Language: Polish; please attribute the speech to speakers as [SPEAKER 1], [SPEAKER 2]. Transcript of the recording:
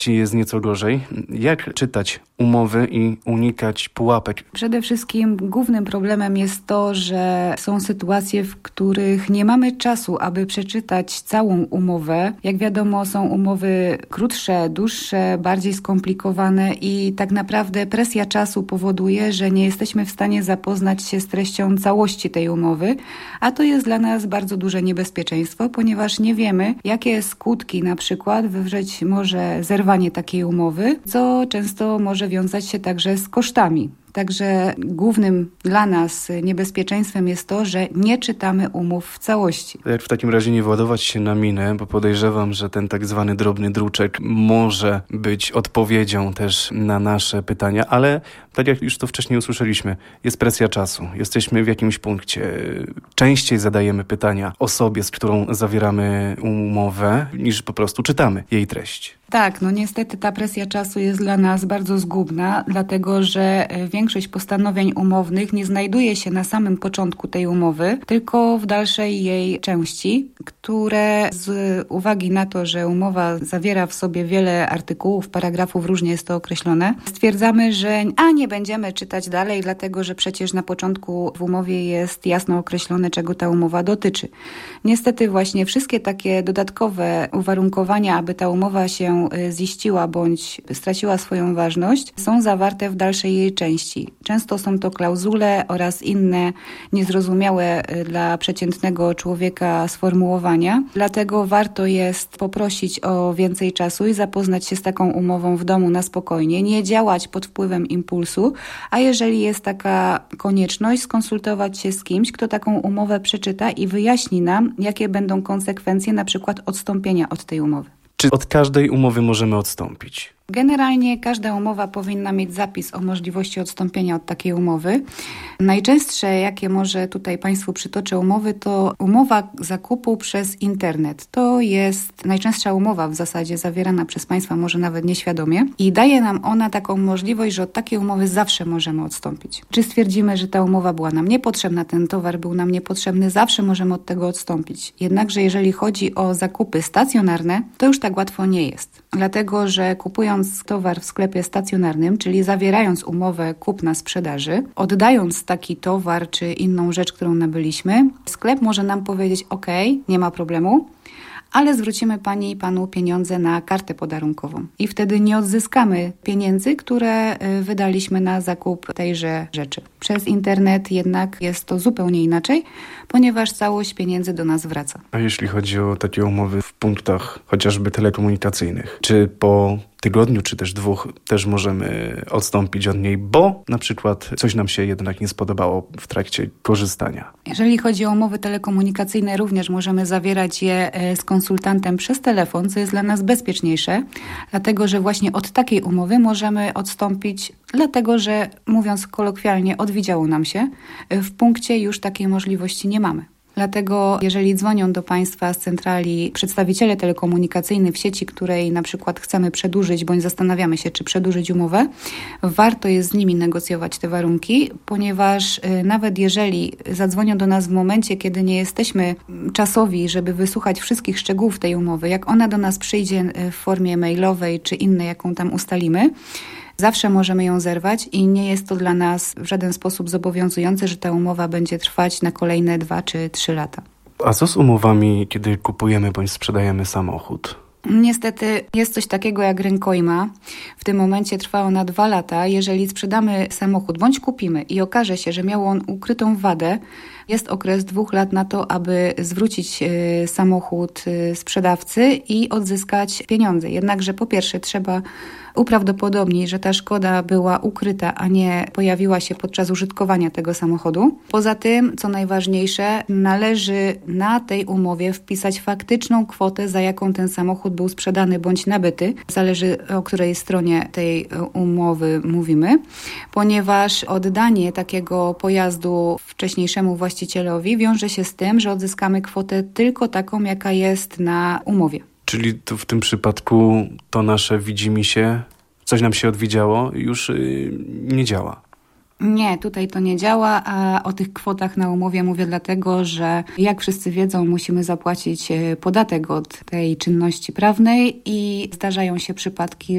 [SPEAKER 1] części jest nieco gorzej. Jak czytać umowy i unikać pułapek?
[SPEAKER 2] Przede wszystkim głównym problemem jest to, że są sytuacje, w których nie mamy czasu, aby przeczytać całą umowę. Jak wiadomo, są umowy krótsze, dłuższe, bardziej skomplikowane i tak naprawdę presja czasu powoduje, że nie jesteśmy w stanie zapoznać się z treścią całości tej umowy, a to jest dla nas bardzo duże niebezpieczeństwo, ponieważ nie wiemy, jakie skutki na przykład wywrzeć może zerwanie takiej umowy, co często może wiązać się także z kosztami. Także głównym dla nas niebezpieczeństwem jest to, że nie czytamy umów w całości.
[SPEAKER 1] Jak w takim razie nie władować się na minę, bo podejrzewam, że ten tak zwany drobny druczek może być odpowiedzią też na nasze pytania, ale tak jak już to wcześniej usłyszeliśmy, jest presja czasu. Jesteśmy w jakimś punkcie. Częściej zadajemy pytania osobie, z którą zawieramy umowę, niż po prostu czytamy jej treść.
[SPEAKER 2] Tak, niestety ta presja czasu jest dla nas bardzo zgubna, dlatego że większość postanowień umownych nie znajduje się na samym początku tej umowy, tylko w dalszej jej części, które z uwagi na to, że umowa zawiera w sobie wiele artykułów, paragrafów, różnie jest to określone, stwierdzamy, że nie będziemy czytać dalej, dlatego że przecież na początku w umowie jest jasno określone, czego ta umowa dotyczy. Niestety właśnie wszystkie takie dodatkowe uwarunkowania, aby ta umowa się ziściła bądź straciła swoją ważność, są zawarte w dalszej jej części. Często są to klauzule oraz inne niezrozumiałe dla przeciętnego człowieka sformułowania. Dlatego warto jest poprosić o więcej czasu i zapoznać się z taką umową w domu na spokojnie, nie działać pod wpływem impulsu, a jeżeli jest taka konieczność, skonsultować się z kimś, kto taką umowę przeczyta i wyjaśni nam, jakie będą konsekwencje na przykład odstąpienia od tej umowy.
[SPEAKER 1] Czy od każdej umowy możemy odstąpić?
[SPEAKER 2] Generalnie każda umowa powinna mieć zapis o możliwości odstąpienia od takiej umowy. Najczęstsze, jakie może tutaj Państwu przytoczę umowy, to umowa zakupu przez internet. To jest najczęstsza umowa w zasadzie zawierana przez Państwa, może nawet nieświadomie i daje nam ona taką możliwość, że od takiej umowy zawsze możemy odstąpić. Czy stwierdzimy, że ta umowa była nam niepotrzebna, ten towar był nam niepotrzebny, zawsze możemy od tego odstąpić. Jednakże jeżeli chodzi o zakupy stacjonarne, to już tak łatwo nie jest. Dlatego, że kupując towar w sklepie stacjonarnym, czyli zawierając umowę kupna-sprzedaży, oddając taki towar czy inną rzecz, którą nabyliśmy, sklep może nam powiedzieć: OK, nie ma problemu, ale zwrócimy Pani i Panu pieniądze na kartę podarunkową. I wtedy nie odzyskamy pieniędzy, które wydaliśmy na zakup tejże rzeczy. Przez internet jednak jest to zupełnie inaczej, ponieważ całość pieniędzy do nas wraca.
[SPEAKER 1] A jeśli chodzi o takie umowy w punktach chociażby telekomunikacyjnych, czy po tygodniu, czy też 2 też możemy odstąpić od niej, bo na przykład coś nam się jednak nie spodobało w trakcie korzystania?
[SPEAKER 2] Jeżeli chodzi o umowy telekomunikacyjne, również możemy zawierać je z konsultantem przez telefon, co jest dla nas bezpieczniejsze, dlatego że właśnie od takiej umowy możemy odstąpić, dlatego że, mówiąc kolokwialnie, odwidziało nam się. W punkcie już takiej możliwości nie mamy. Dlatego jeżeli dzwonią do Państwa z centrali przedstawiciele telekomunikacyjni w sieci, której na przykład chcemy przedłużyć, bądź zastanawiamy się, czy przedłużyć umowę, warto jest z nimi negocjować te warunki, ponieważ nawet jeżeli zadzwonią do nas w momencie, kiedy nie jesteśmy czasowi, żeby wysłuchać wszystkich szczegółów tej umowy, jak ona do nas przyjdzie w formie mailowej czy innej, jaką tam ustalimy, zawsze możemy ją zerwać i nie jest to dla nas w żaden sposób zobowiązujące, że ta umowa będzie trwać na kolejne 2 czy 3 lata.
[SPEAKER 1] A co z umowami, kiedy kupujemy bądź sprzedajemy samochód?
[SPEAKER 2] Niestety jest coś takiego jak rękojma. W tym momencie trwa ona 2 lata. Jeżeli sprzedamy samochód bądź kupimy i okaże się, że miał on ukrytą wadę, jest okres 2 lat na to, aby zwrócić samochód sprzedawcy i odzyskać pieniądze. Jednakże po pierwsze trzeba uprawdopodobnić, że ta szkoda była ukryta, a nie pojawiła się podczas użytkowania tego samochodu. Poza tym, co najważniejsze, należy na tej umowie wpisać faktyczną kwotę, za jaką ten samochód był sprzedany bądź nabyty. Zależy, o której stronie tej umowy mówimy, ponieważ oddanie takiego pojazdu wcześniejszemu właścicielowi wiąże się z tym, że odzyskamy kwotę tylko taką, jaka jest na umowie.
[SPEAKER 1] Czyli to w tym przypadku to nasze widzimisię, coś nam się odwidziało, już nie działa.
[SPEAKER 2] Nie, tutaj to nie działa, a o tych kwotach na umowie mówię dlatego, że jak wszyscy wiedzą, musimy zapłacić podatek od tej czynności prawnej i zdarzają się przypadki,